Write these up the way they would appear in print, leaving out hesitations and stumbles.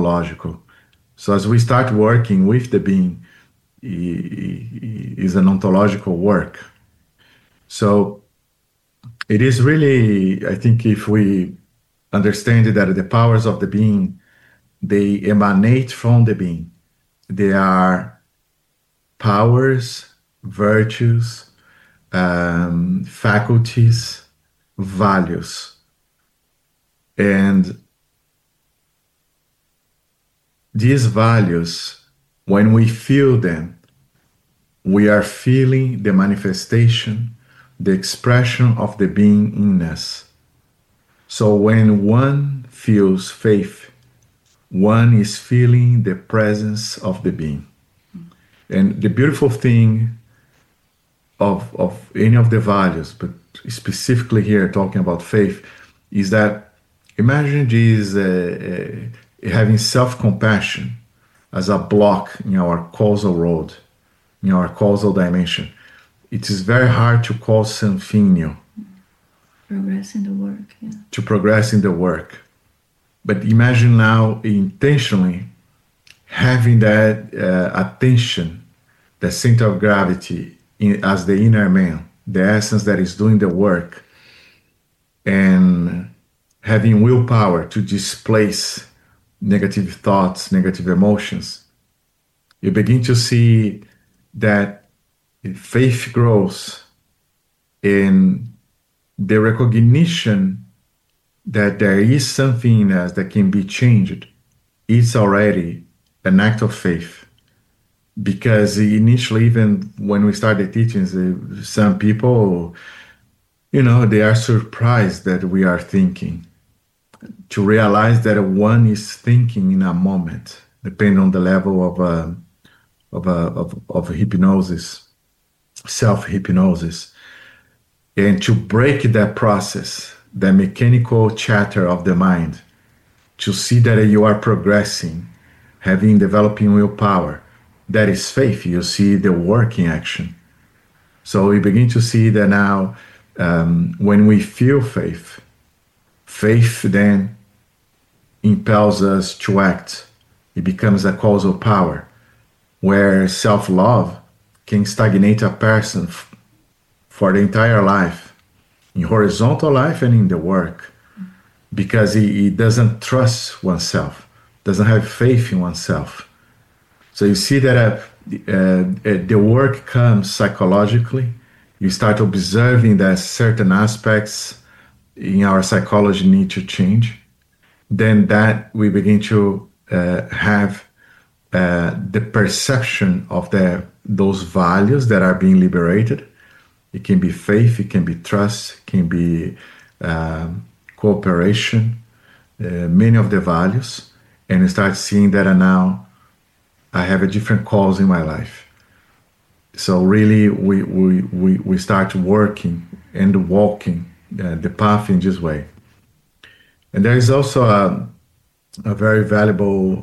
logical. So as we start working with the being, is an ontological work. So it is really, I think, if we understand that the powers of the being, they emanate from the being. They are powers, virtues, faculties, values. And these values, when we feel them, we are feeling the manifestation, the expression of the being in us. So when one feels faith, one is feeling the presence of the being. And the beautiful thing of any of the values, but specifically here talking about faith, is that imagine this having self-compassion as a block in our causal road, in our causal dimension. It is very hard to cause something new. Progress in the work, yeah. To progress in the work. But imagine now intentionally having that attention, the center of gravity as the inner man, the essence that is doing the work, and having willpower to displace negative thoughts, negative emotions. You begin to see that faith grows in the recognition that there is something in us that can be changed. It's already an act of faith. Because initially, even when we started teachings, some people, they are surprised that we are thinking. To realize that one is thinking in a moment, depending on the level of hypnosis, self-hypnosis. And to break that process, the mechanical chatter of the mind, to see that you are progressing, developing willpower, that is faith. You see the work in action. So we begin to see that now, when we feel faith then impels us to act. It becomes a causal power, where self-love can stagnate a person for the entire life, in horizontal life and in the work, because he doesn't trust oneself, doesn't have faith in oneself. So you see that the work comes psychologically. You start observing that certain aspects in our psychology need to change. Then that we begin to have the perception of those values that are being liberated. It can be faith, it can be trust, it can be cooperation, many of the values. And you start seeing that now I have a different cause in my life. So really we start working and walking the path in this way. And there is also a very valuable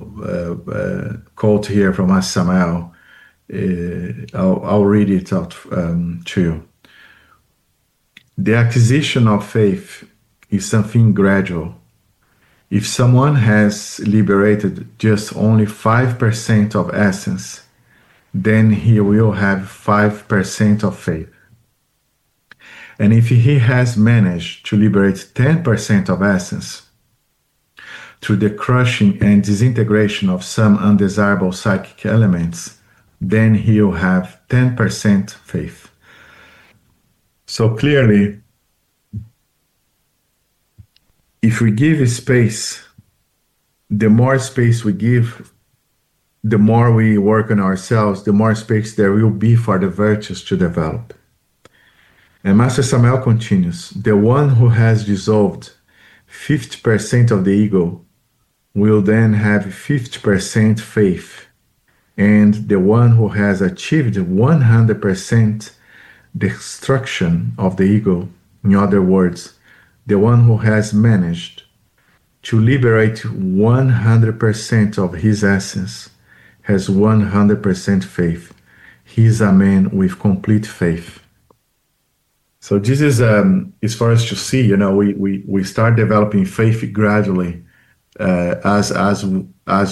quote here from Samael. I'll read it out to you. The acquisition of faith is something gradual. If someone has liberated just only 5% of essence, then he will have 5% of faith. And if he has managed to liberate 10% of essence through the crushing and disintegration of some undesirable psychic elements, then he will have 10% faith. So clearly, if we give space, the more space we give, the more we work on ourselves, the more space there will be for the virtues to develop. And Master Samael continues, the one who has dissolved 50% of the ego will then have 50% faith, and the one who has achieved 100% destruction of the ego, in other words, the one who has managed to liberate 100% of his essence, has 100% faith. He is a man with complete faith. So this is for us to see, we start developing faith gradually as